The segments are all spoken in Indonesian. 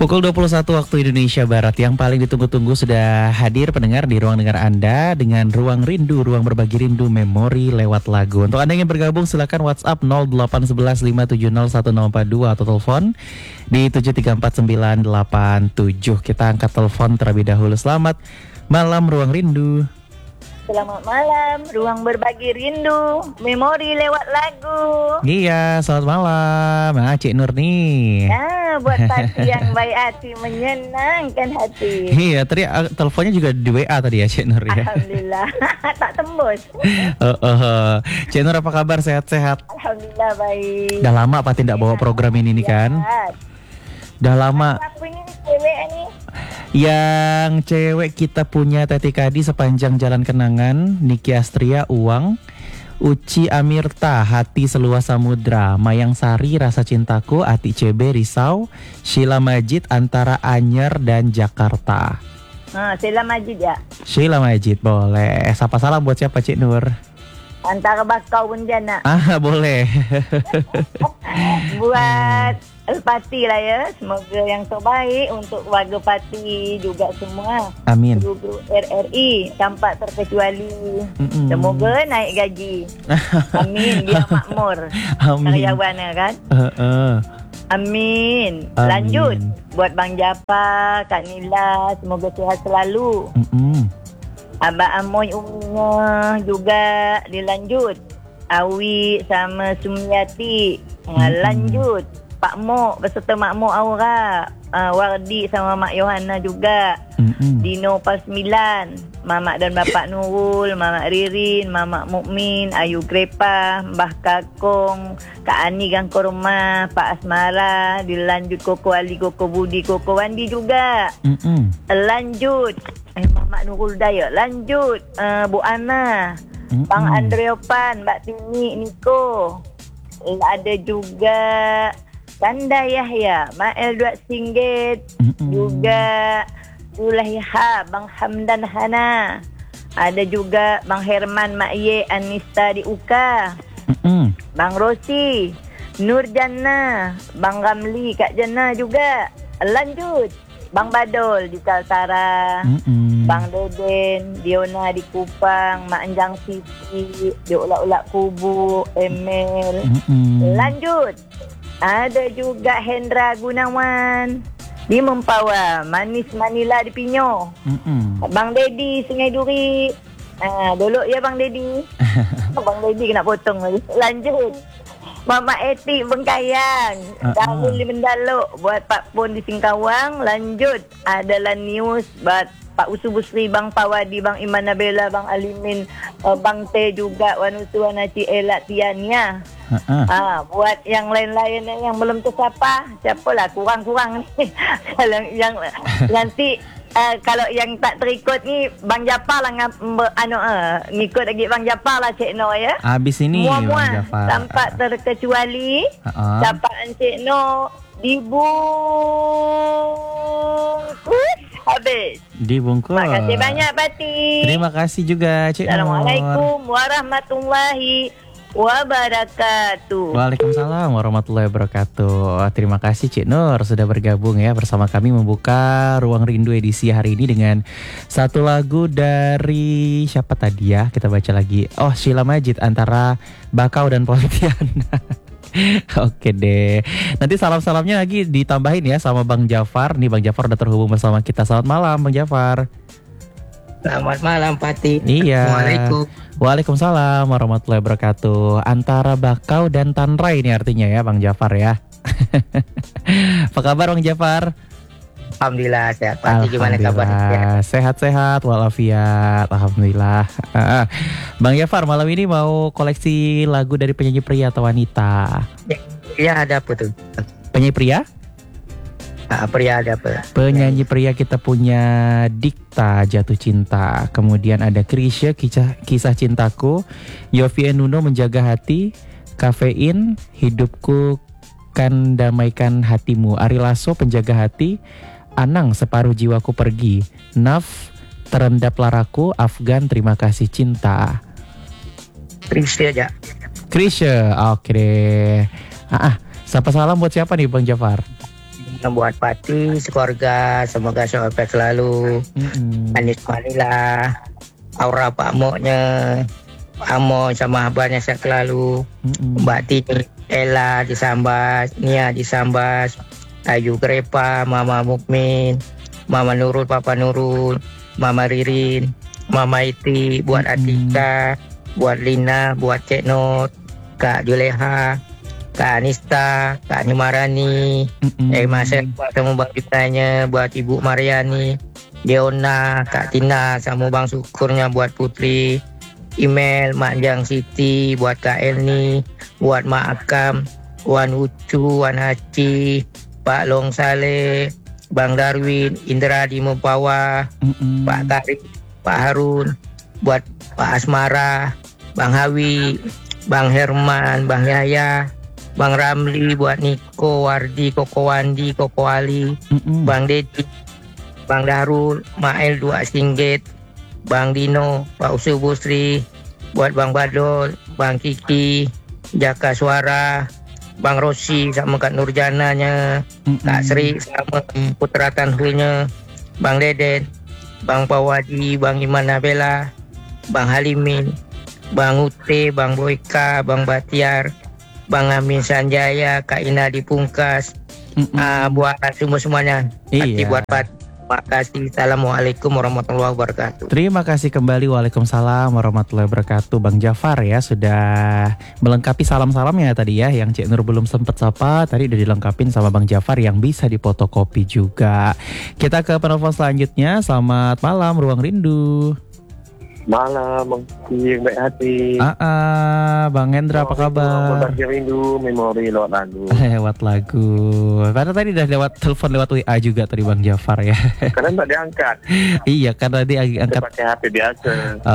Pukul 21 waktu Indonesia Barat, yang paling ditunggu-tunggu sudah hadir pendengar di ruang dengar Anda dengan Ruang Rindu, ruang berbagi rindu memori lewat lagu. Untuk Anda yang bergabung silakan WhatsApp 08115701042 atau telepon di 7349987. Kita angkat telepon terlebih dahulu. Selamat malam Ruang Rindu. Selamat malam, ruang berbagi rindu, memori lewat lagu. Iya, selamat malam. Cik Nur nih. Buat hati yang baik hati, menyenangkan hati. Iya, tadi teleponnya juga di WA tadi ya Cik Nur ya. Alhamdulillah, tak tembus. Cik Nur apa kabar, sehat-sehat? Alhamdulillah baik. Udah lama Pak tidak bawa program ini nih kan? Udah lama. Aku ini cewek nih. Yang cewek kita punya Teti Kadi sepanjang jalan kenangan, Niki Astria Uang, Uci Amirta Hati Seluas Samudra, Mayang Sari Rasa Cintaku, Ati CB Risau, Sheila Majid Antara Anyer dan Jakarta. Sheila Majid ya. Sheila Majid boleh. Sapa salam buat siapa Cik Nur? Antara Bakau Benjana. Boleh. Buat Pati lah ya. Semoga yang terbaik untuk warga Pati juga semua. Amin. Guru RRI tanpa terkecuali. Semoga naik gaji. Amin. Biar makmur. Amin. Karyawannya kan. Amin. Amin. Lanjut buat Bang Jafar, Kak Nila, semoga sihat selalu. Abang Amoy uminya juga dilanjut. Awi sama Sumiati lanjut. Pak Mok beserta Mak Mok Aura, Wardi sama Mak Yohana juga. Dino Pasmilan, Mamak dan Bapak Nurul, Mamak Ririn, Mamak Mukmin, Ayu Grepa, Mbah Kakong, Kak Ani Gangko Rumah, Pak Asmara, dilanjut Koko Ali, Koko Budi, Koko Wandi juga. Lanjut Mamak Nurul Daya, lanjut Bu Ana, Bang Andreopan, Mbak Tini, Niko. Ada juga Kanda Yahya, Mael Duat Singgit, juga Zulaiha, Bang Hamdan Hana. Ada juga Bang Herman, Mak Ye, Anissa di Uka. Bang Rosi, Nur Jannah, Bang Ramli, Kak Jannah juga. Lanjut Bang Badol di Kaltara, Bang Deden, Diona di Kupang, Mak Anjang Siti, di Ulak-Ulak Kubu, Emil. Lanjut ada juga Hendra Gunawan di Mempawa, Manis Manila di Pinyo. Bang Dedi Sungai Duri. Dolok ya Bang Dedi. Bang Dedi kena potong lagi. Lanjut Mama Eti Bengkayang, Dahul di Mendalok, buat Pak Pon di Singkawang. Lanjut adalah news buat Pak Usu Busri, Bang Pawadi, Bang Iman Nabela, Bang Alimin, Bang Teh juga, Wanusu Wanaci Elak Tiania. Buat yang lain-lain yang belum tersapa, siapalah kurang-kurang ni. Kalau yang nanti kalau yang tak terikut ni Bang Jafar lah ngikut lagi Bang Jafar lah Cik No ya. Habis ini Bang Jafar tanpa terkecuali sapaan Cik No dibungkus habis. Dibungkus. Terima kasih banyak Pati. Terima kasih juga Cik Nur. Assalamualaikum warahmatullahi wabarakatuh. Waalaikumsalam warahmatullahi wabarakatuh. Terima kasih Cik Nur sudah bergabung ya bersama kami membuka Ruang Rindu edisi hari ini dengan satu lagu dari siapa tadi ya? Kita baca lagi. Sheila Majid Antara Bakau dan Politiana. Oke deh. Nanti salam-salamnya lagi ditambahin ya sama Bang Jafar. Nih Bang Jafar udah terhubung bersama kita. Selamat malam Bang Jafar. Selamat malam Pati. Iya. Assalamualaikum. Waalaikumsalam warahmatullahi wabarakatuh. Antara Bakau dan Tanrai ini artinya ya Bang Jafar ya. Apa kabar Bang Jafar? Alhamdulillah sehat. Pati gimana kabarnya? Sehat-sehat walafiat. Alhamdulillah. Bang Jafar malam ini mau koleksi lagu dari penyanyi pria atau wanita? Iya ada apa tuh? Penyanyi pria? Pria ada apa? Penyanyi pria kita punya Dikta Jatuh Cinta. Kemudian ada Krisya Kisah Cintaku, Yofi Nuno Menjaga Hati, Kafein Hidupku Kan Damaikan Hatimu, Ari Lasso Penjaga Hati, Anang Separuh Jiwaku Pergi, Naf Terendap Laraku, Afgan Terima Kasih Cinta. Krisya aja. Krisya, oke deh. Sapa salam buat siapa nih Bang Jafar? buat Pati, sekeluarga, semoga sehat selalu. Manis Manila, Aura Pak Moknya, Amo sama abahnya sehat selalu. Mbak Tini, Ella disambas, Nia disambas, Ayu Grepa, Mama Mukmin, Mama Nurul, Papa Nurul, Mama Ririn, Mama Iti, buat Atika, buat Lina, buat Cek Not, Kak Juleha, Kak Anista, Kak Nyumarani, Mas sama Bang Jutanya, buat Ibu Mariani, Deona, Kak Tina, sama Bang Syukurnya buat Putri, email Mak Jang Siti, buat Kak Elni, buat Mak Akam, Wan Ucu, Wan Haci, Pak Long Saleh, Bang Darwin, Indra di Mempawa, Pak Tarik, Pak Harun, buat Pak Asmara, Bang Hawi, Bang Herman, Bang Yahya, Bang Ramli, buat Niko, Wardi, Koko Wandi, Koko Ali, Bang Dedi, Bang Darul, Mael 2 Singget, Bang Dino, Pak Usu Busri, buat Bang Badol, Bang Kiki, Jaka Suara, Bang Rosi sama Kak Nurjananya, Kak Sri sama Putra Tanhunya, Bang Deden, Bang Pawadi, Bang Iman Nabela, Bang Halimin, Bang Ute, Bang Boyka, Bang Batiar, Bang Amin Sanjaya, Kak Ina di Pungkas, buat semuanya. Iya. Buat Pak. Terima kasih. Assalamualaikum warahmatullahi wabarakatuh. Terima kasih kembali. Waalaikumsalam warahmatullahi wabarakatuh. Bang Jafar ya sudah melengkapi salam-salamnya tadi ya. Yang Cik Nur belum sempat sapa tadi udah dilengkapin sama Bang Jafar yang bisa difotokopi juga. Kita ke penelpon selanjutnya. Selamat malam Ruang Rindu. Malam, Bang Cik, baik hati. Bang Hendra apa kabar? Berbagi rindu, memori lewat lagu. Lewat lagu. Karena tadi udah lewat telepon lewat WA juga tadi Bang Jafar ya. Karena tak diangkat. Iya, karena dia angkat. Pakai HP biasa.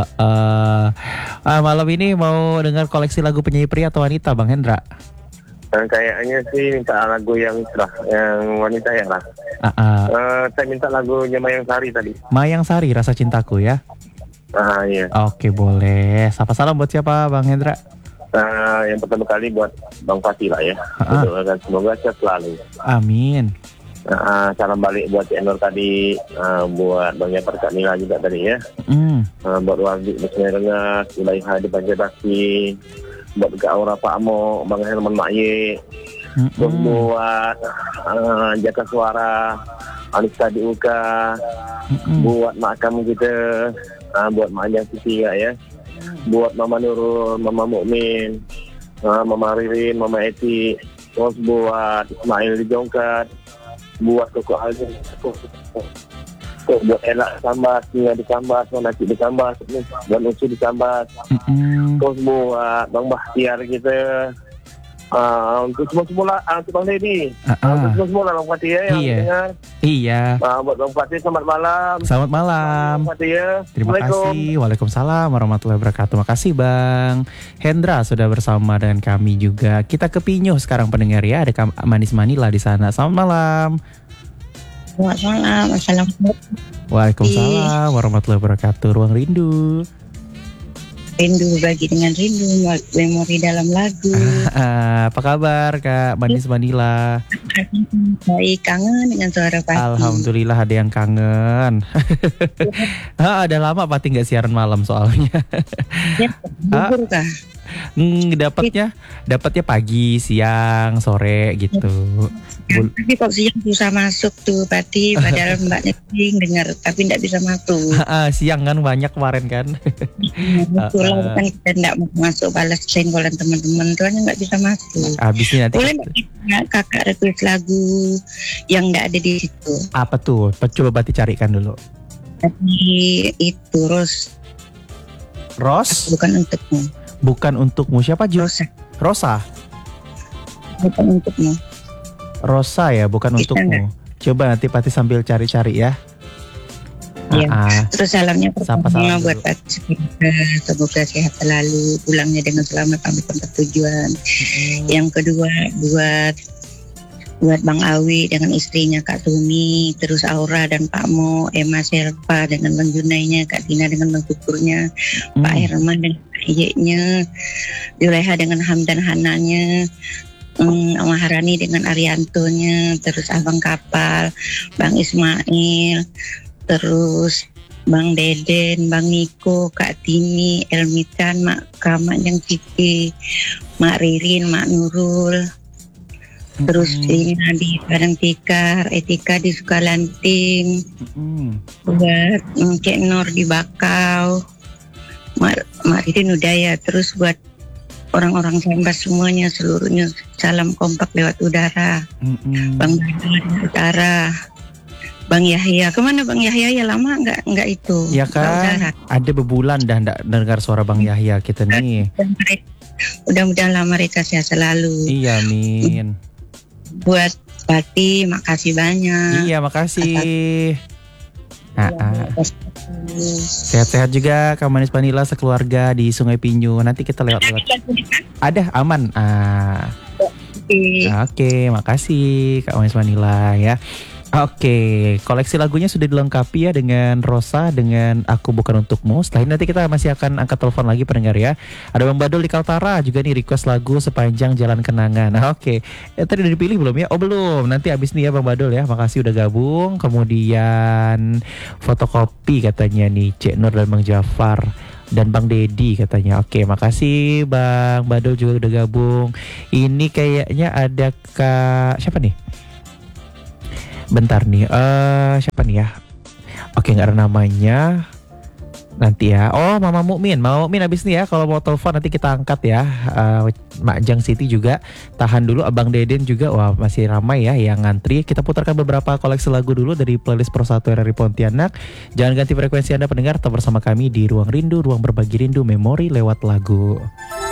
Malam ini mau dengar koleksi lagu penyanyi pria atau wanita Bang Hendra? Kayaknya sih minta lagu yang wanita ya lah. Saya minta lagunya Mayang Sari tadi. Mayang Sari, Rasa Cintaku ya. Iya. Oke, boleh. Sapa salam buat siapa Bang Hendra? Yang pertama kali buat Bang Fatih lah ya. Semoga sehat selalu. Amin. Salam balik buat Cik Nur tadi, buat Bang Jafar, Kak Nila juga tadi ya. Buat Wardi Besnya Rengas, Ulaiha di Banjarmasin, buat Kak Aura Pak Amo, Bang Herman Makye, buat Jaka Suara, Anissa di Uka, buat Mak Kamu kita, buat Mak Jang Siti ya, buat Mama Nurul, Mama Mukmin, Mama Ririn, Mama Eti, terus buat Ismail di Jongkat, buat Koko Alvin, buat Ella disambas, Nia disambas, Nasi disambas, buat Ucu disambas, terus buat Bang Bahtiar kita. Untuk semua untuk Bang Dedi, untuk semua Bang Fatih ya yang dengar. Iya. Buat Bang Fatih selamat malam. Selamat malam. Bang Fatih ya. Terima kasih. Waalaikumsalam warahmatullahi wabarakatuh. Makasih Bang Hendra sudah bersama dengan kami juga. Kita ke Pinyuh sekarang pendengar ya. Ada Manis Manila di sana. Selamat malam. Selamat malam. Assalamualaikum. Waalaikumsalam warahmatullahi wabarakatuh. Ruang Rindu. Rindu bagi dengan rindu, memori dalam lagu. Apa kabar Kak Manis Manila? Baik, kangen dengan suara Pati. Alhamdulillah ada yang kangen. Ada lama Pati nggak siaran malam soalnya. Ya, libur kah? Dapatnya pagi, siang, sore gitu. Tapi kok siang bisa masuk tuh Pati, padahal Mbak Neting dengar tapi tidak bisa masuk. Siang kan banyak kemarin kan. Betul kan kita tidak mau masuk balas senggolan teman-teman, tuanya nggak bisa masuk. Habisnya nanti. Boleh nggak kakak request lagu yang tidak ada di situ? Apa tuh? Coba Pati carikan dulu. Tapi itu Ros. Bukan untukmu. Bukan untukmu, siapa Rosa. Bukan untukmu. Rosa ya, bukan untukmu. Coba nanti Pati sambil cari-cari ya. Iya. Terus salamnya pertama buat Pati, semoga sehat selalu, pulangnya dengan selamat sampai tempat tujuan. Yang kedua buat Bang Awi dengan istrinya Kak Tumi, terus Aura dan Pak Mo, Emma Selva dengan Bang Junainya, Kak Tina dengan Bang Syukurnya, Pak Herman dengan Iyeknya, Juleha dengan Hamdan Hananya, Maharani dengan Ariantonya, terus Abang Kapal, Bang Ismail, terus Bang Deden, Bang Niko, Kak Tini, Elmitan, Mak Kamak yang Siti, Mak Ririn, Mak Nurul, terus ini di Padang Tikar, Etika di Sukalanting, buat Cik Nur di Bakau, Mak Ririn Udaya, terus buat orang-orang Sambas semuanya, seluruhnya salam kompak lewat udara. Bang Badul Utara, Bang Yahya, kemana Bang Yahya? Ya lama nggak itu. Ya kan, ada bebulan dah nggak dengar suara Bang Yahya kita nih. Mudah-mudahan mereka sehat selalu. Iya, amin. Buat Pati, makasih banyak. Iya, makasih. Sehat-sehat juga Kak Manis Vanila sekeluarga di Sungai Pinyu. Nanti kita lewat. Ada aman. Oke, makasih Kak Manis Vanila ya. Oke, koleksi lagunya sudah dilengkapi ya dengan Rosa, dengan Aku Bukan Untukmu. Setelah ini nanti kita masih akan angkat telepon lagi pendengar ya. Ada Bang Badul di Kaltara juga nih request lagu Sepanjang Jalan Kenangan. Oke, tadi udah dipilih belum ya? Oh belum, nanti abis nih ya Bang Badul ya. Makasih udah gabung. Kemudian fotokopi katanya nih Cik Nur dan Bang Jafar dan Bang Dedi katanya. Oke, makasih Bang Badul juga udah gabung. Ini kayaknya ada Kak siapa nih? Bentar nih, siapa nih ya? Oke, nggak ada namanya. Nanti ya. Oh, Mama Mukmin abis nih ya. Kalau mau telepon nanti kita angkat ya. Mak Jang Siti juga tahan dulu. Abang Deden juga, wah masih ramai ya yang ngantri. Kita putarkan beberapa koleksi lagu dulu dari playlist Persatu RRI Pontianak. Jangan ganti frekuensi Anda pendengar, tetap bersama kami di Ruang Rindu, Ruang Berbagi Rindu, Memori lewat lagu.